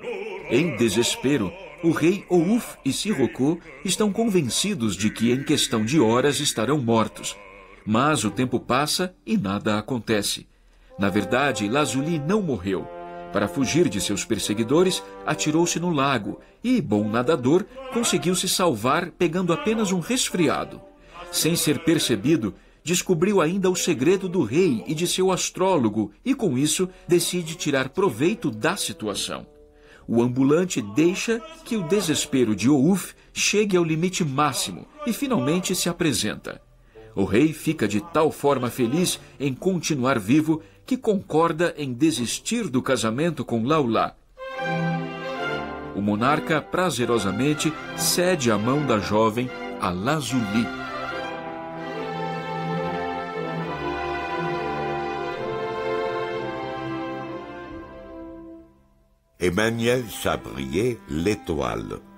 Em desespero, o rei Ouf e Sirocco estão convencidos de que em questão de horas estarão mortos. Mas o tempo passa e nada acontece. Na verdade, Lazuli não morreu. Para fugir de seus perseguidores, atirou-se no lago e, bom nadador, conseguiu se salvar pegando apenas um resfriado. Sem ser percebido, descobriu ainda o segredo do rei e de seu astrólogo e, com isso, decide tirar proveito da situação. O ambulante deixa que o desespero de Ouf chegue ao limite máximo e finalmente se apresenta. O rei fica de tal forma feliz em continuar vivo que concorda em desistir do casamento com Laulá. O monarca prazerosamente cede a mão da jovem a Lazuli. Emmanuel Chabrier, L'Étoile.